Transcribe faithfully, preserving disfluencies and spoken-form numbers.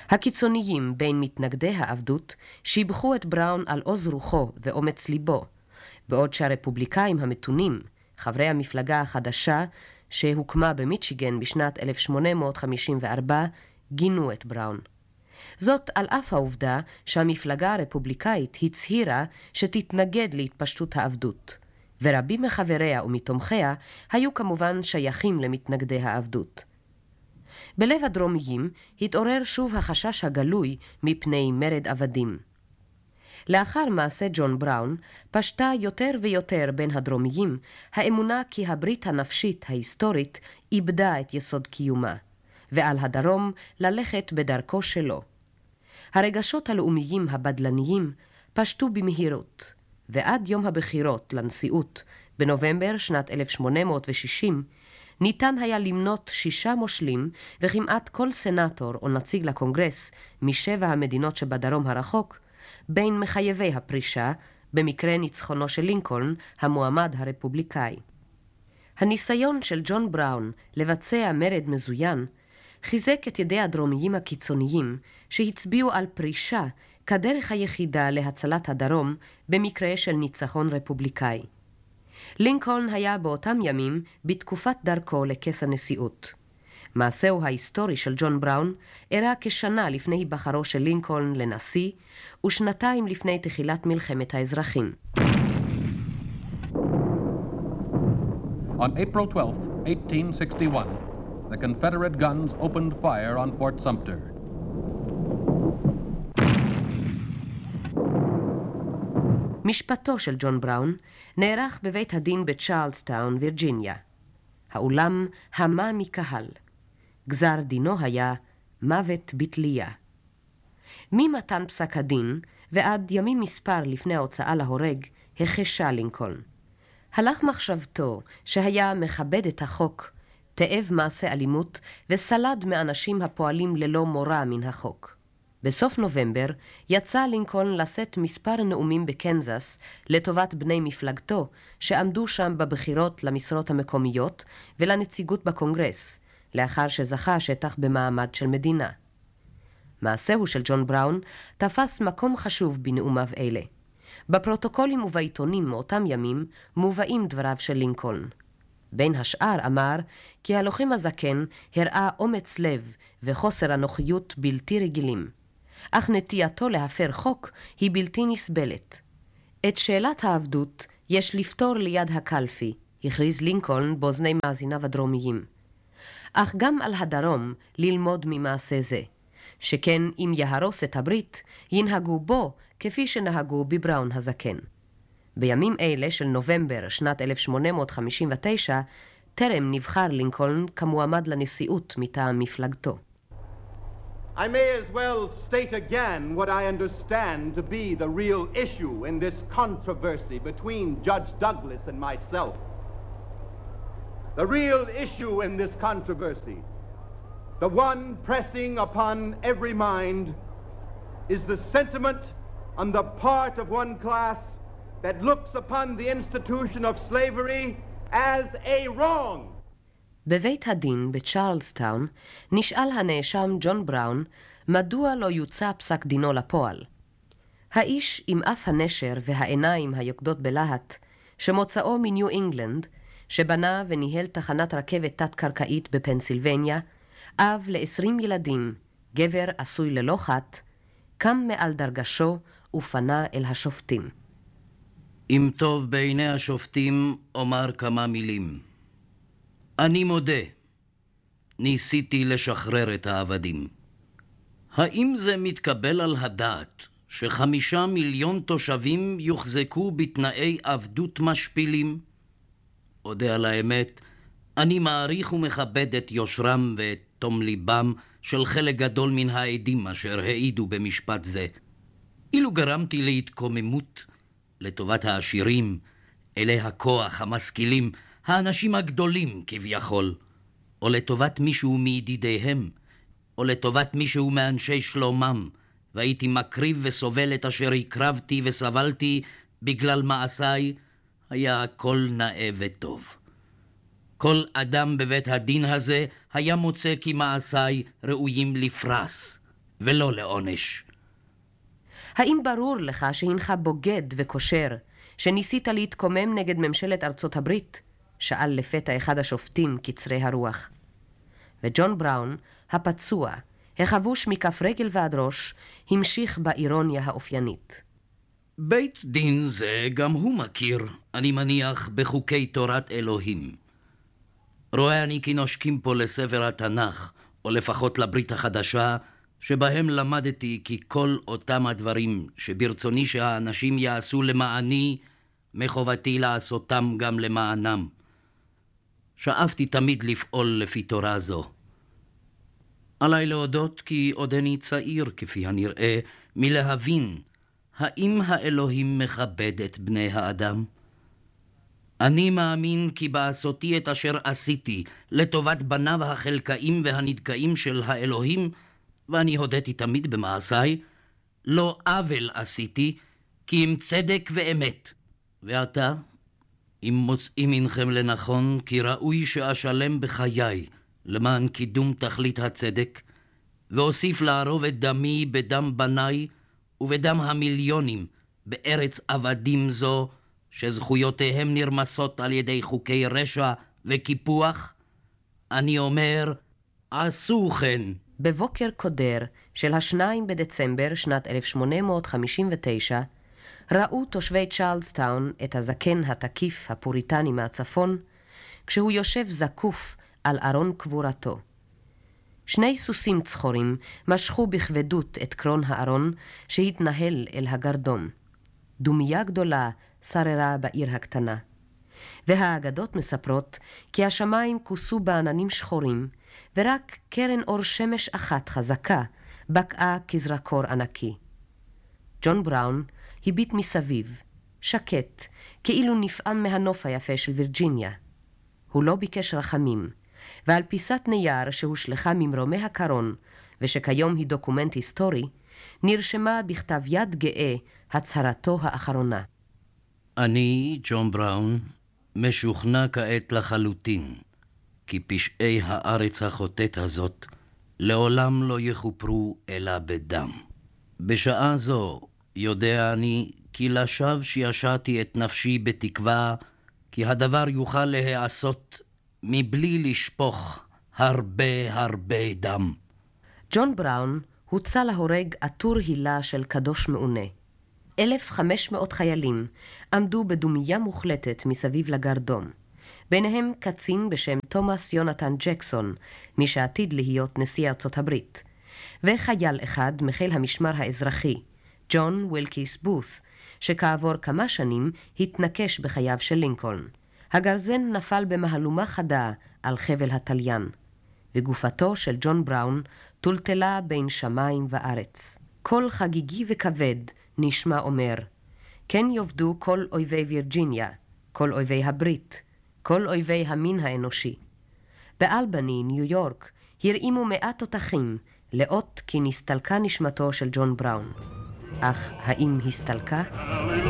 הקיצוניים בין מתנגדי העבדות שיבחו את בראון על עוז רוחו ואומץ ליבו, בעוד שהרפובליקאים המתונים, חברי המפלגה החדשה שהוקמה במיchigan בשנת אלף שמונה מאות חמישים וארבע, גינו את בראון. זאת על אף העובדה שהמפלגה הרפובליקאית הצהירה שתתנגד להתפשטות העבדות, ורבים מחבריה ומתומכיה היו כמובן שייכים למתנגדי העבדות. בלב הדרומיים התעורר שוב החשש הגלוי מפני מרד עבדים. לאחר מעשה ג'ון בראון פשטה יותר ויותר בין הדרומיים האמונה כי הברית הנפשית ההיסטורית איבדה את יסוד קיומה, ועל הדרום ללכת בדרכו שלו. הרגשות הלאומיים הבדלניים פשטו במהירות, ועד יום הבחירות לנשיאות בנובמבר שנת אלף שמונה מאות ושישים ניתן היה למנות שישה מושלים וכמעט כל סנטור או נציג לקונגרס משבע המדינות שבדרום הרחוק, בין מחייבי הפרישה במקרה ניצחונו של לינקולן, המועמד הרפובליקאי. הניסיון של ג'ון בראון לבצע מרד מזוין חיזק את ידי הדרומיים הקיצוניים שהצביעו על פרישה כדרך היחידה להצלת הדרום במקרה של ניצחון רפובליקאי. לינקולן היה באותם ימים בתקופת דרכו לכס הנשיאות. מעשהו ההיסטורי של ג'ון בראון אירע כשנה לפני היבחרו של לינקולן לנשיא ושנתיים לפני תחילת מלחמת האזרחים. On April twelfth, eighteen sixty-one, the Confederate guns opened fire on Fort Sumter. משפטו של ג'ון בראון נערך בבית הדין בצ'ארלסטאון, וירג'יניה. האולם המה מקהל. גזר דינו היה מוות בתלייה. ממתן פסק הדין ועד ימים מספר לפני ההוצאה להורג החשה לינקולן. הלך מחשבתו שהיה מכבד את החוק, תאב מעשה אלימות וסלד מאנשים הפועלים ללא מורא מן החוק. בסוף נובמבר יצא לינקולן לשאת מספר נאומים בקנזס לטובת בני מפלגתו שעמדו שם בבחירות למשרות המקומיות ולנציגות בקונגרס, לאחר שזכה שטח במעמד של מדינה. מעשהו של ג'ון בראון תפס מקום חשוב בנאומיו אלה. בפרוטוקולים ובעיתונים מאותם ימים מובאים דבריו של לינקולן. בין השאר אמר כי הלוחם הזקן הראה אומץ לב וחוסר הנוחיות בלתי רגילים, אך נטייתו להפר חוק היא בלתי נסבלת. את שאלת העבדות יש לפתור ליד הקלפי, הכריז לינקולן באוזני מאזיניו הדרומיים. אך גם על הדרום ללמוד ממעשה זה, שכן אם יהרוס את הברית, ינהגו בו כפי שנהגו בבראון הזקן. בימים אלה של נובמבר שנת אלף שמונה מאות חמישים ותשע, טרם נבחר לינקולן כמועמד לנשיאות מטעם מפלגתו. I may as well state again what I understand to be the real issue in this controversy between Judge Douglas and myself. The real issue in this controversy, the one pressing upon every mind, is the sentiment on the part of one class that looks upon the institution of slavery as a wrong. בבית הדין בצ'ארלסטאון נשאל הנאשם ג'ון בראון מדוע לא יוצא פסק דינו לפועל. האיש עם אף הנשר והעיניים היוקדות בלהט, שמוצאו מניו אינגלנד, שבנה וניהל תחנת רכבת תת-קרקעית בפנסילבניה, אב לעשרים ילדים, גבר עשוי ללא חת, קם מעל דרגשו ופנה אל השופטים. אם טוב בעיני השופטים אומר כמה מילים. אני מודה, ניסיתי לשחרר את העבדים. האם זה מתקבל על הדעת שחמישה מיליון תושבים יוחזקו בתנאי עבדות משפילים? אודה על האמת, אני מעריך ומכבד את יושרם ואת תום ליבם של חלק גדול מן העדים אשר העידו במשפט זה. אילו גרמתי להתקוממות לטובת העשירים, אלי הכוח, המשכילים, האנשים הגדולים כביכול, או לטובת מישהו מידידיהם, או לטובת מישהו מאנשי שלומם, והייתי מקריב וסובל את אשר הקרבתי וסבלתי בגלל מעשיי, היה הכל נאה וטוב. כל אדם בבית הדין הזה היה מוצא כי מעשיי ראויים לפרס, ולא לעונש. האם ברור לך שהינך בוגד וכושר, שניסית להתקומם נגד ממשלת ארצות הברית? שאל לפתע אחד השופטים קצרי הרוח. וג'ון בראון, הפצוע, החבוש מכף רגל ועד ראש, המשיך באירוניה האופיינית. בית דין זה גם הוא מכיר, אני מניח, בחוקי תורת אלוהים. רואה אני כי נושקים פה לספר התנ"ך, או לפחות לברית החדשה, שבהם למדתי כי כל אותם הדברים שברצוני שהאנשים יעשו למעני, מחובתי לעשותם גם למענם. שאפתי תמיד לפעול לפי תורה זו. עליי להודות כי עודני צעיר, כפי הנראה, מלהבין האם האלוהים מכבד את בני האדם. אני מאמין כי בעשותי את אשר עשיתי לטובת בניו החלקאים והנדכאים של האלוהים, ואני הודיתי תמיד במעשיי, לא עוול עשיתי, כי עם צדק ואמת. ועתה, אם מוצאים מנכם לנכון, כי ראוי שאשלם בחיי למען קידום תכלית הצדק, ואוסיף לערוב את דמי בדם בניי ובדם המיליונים בארץ עבדים זו, שזכויותיהם נרמסות על ידי חוקי רשע וקיפוח, אני אומר, עשו כן. בבוקר קודר של השניים בדצמבר שנת אלף שמונה מאות חמישים ותשע, ראו תושבי צ'ארלסטאון את הזקן התקיף הפוריטני מהצפון, כשהוא יושב זקוף על ארון קבורתו. שני סוסים צחורים משכו בכבדות את קרון הארון שהתנהל אל הגרדום. דומיה גדולה שררה בעיר הקטנה. והאגדות מספרות כי השמיים כוסו בעננים שחורים, ורק קרן אור שמש אחת חזקה בקעה כזרקור ענקי. ג'ון בראון הביט מסביב, שקט, כאילו נפעם מהנוף היפה של וירג'יניה. הוא לא ביקש רחמים, ועל פיסת נייר שהושלחה ממרומי הקרון, ושכיום היא דוקומנט היסטורי, נרשמה בכתב יד גאה הצהרתו האחרונה. אני, ג'ון בראון, משוכנע כעת לחלוטין, כי פשעי הארץ החוטאת הזאת לעולם לא יכופרו אלא בדם. בשעה זו יודע אני כי לשווא שישעתי את נפשי בתקווה כי הדבר יוכל להיעשות מבלי לשפוך הרבה הרבה דם. ג'ון בראון הוצא להורג עטור הילה של קדוש מעונה. אלף וחמש מאות חיילים עמדו בדומיה מוחלטת מסביב לגרדום. ביניהם קצין בשם תומאס יונתן ג'קסון, מי שעתיד להיות נשיא ארצות הברית, וחייל אחד מחיל המשמר האזרחי, ג'ון ווילקיס בות', שכעבור כמה שנים התנקש בחייו של לינקולן. הגרזן נפל במהלומה חדה על חבל התליין, וגופתו של ג'ון בראון טולטלה בין שמיים וארץ. קול חגיגי וכבד נשמע אומר, כן יובדו כל אויבי וירג'יניה, כל אויבי הברית, כל אויבי המין האנושי. באלבני, ניו יורק, הרעימו מעט תותחים לאות כי נסתלקה נשמתו של ג'ון בראון. אך האם הסתלקה?